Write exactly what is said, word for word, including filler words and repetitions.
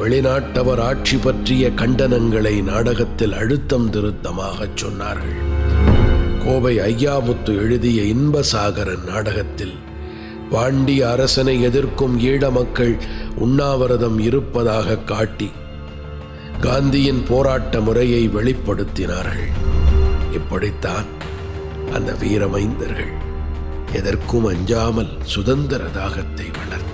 வெளிநாட்டவர் ஆட்சி பற்றிய கண்டனங்களை நாடகத்தில் அழுத்தம் திருத்தமாகச் சொன்னார்கள். கோவை ஐயாமுத்து எழுதிய இன்பசாகரன் நாடகத்தில் பாண்டிய அரசனை எதிர்க்கும் ஈழ மக்கள் உண்ணாவிரதம் இருப்பதாக காட்டி காந்தியின் போராட்ட முறையை வெளிப்படுத்தினார்கள். இப்படித்தான் அந்த வீரமைந்தர்கள் எதற்கும் அஞ்சாமல் சுதந்திர தாகத்தை வளர்த்தார்கள்.